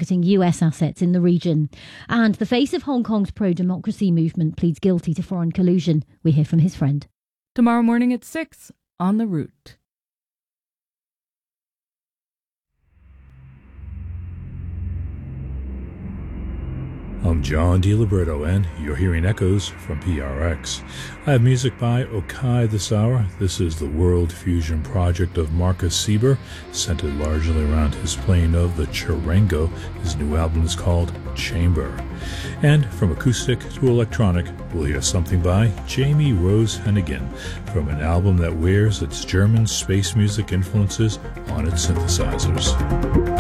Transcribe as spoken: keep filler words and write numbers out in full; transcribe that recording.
targeting U S assets in the region. And the face of Hong Kong's pro-democracy movement pleads guilty to foreign collusion. We hear from his friend. Tomorrow morning at six on The Root. I'm John DiLiberto, and you're hearing echoes from P R X. I have music by Okai this hour. This is the World Fusion project of Marcus Sieber, centered largely around his playing of the charango. His new album is called Chamber. And from acoustic to electronic, we'll hear something by Jamie Rose Hennigan from an album that wears its German space music influences on its synthesizers.